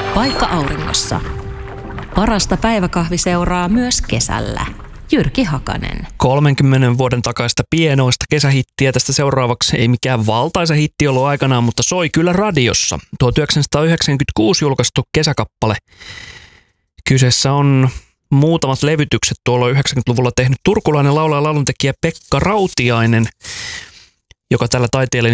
Paikka auringossa. Parasta päiväkahviseuraa myös kesällä. Jyrki Hakanen. 30 vuoden takaista pienoista kesähittiä tästä seuraavaksi. Ei mikään valtaisa hitti ollut aikanaan, mutta soi kyllä radiossa. 1996 julkaistu kesäkappale. Kyseessä on muutamat levytykset tuolla 90-luvulla tehnyt turkulainen laulaja ja lauluntekijä Pekka Rautiainen, joka tällä taiteilijan